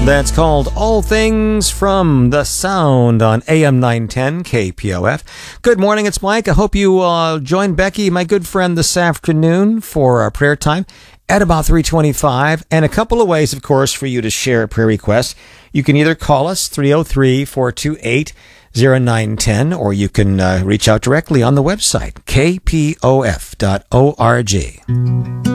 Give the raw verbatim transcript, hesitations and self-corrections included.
That's called All Things from the Sound on A M nine ten K P O F. Good morning, it's Mike. I hope you uh, join Becky, my good friend, this afternoon for our prayer time at about three twenty-five. And a couple of ways, of course, for you to share a prayer request. You can either call us, three oh three, four two eight, oh nine one oh, or you can uh, reach out directly on the website, k p o f dot org.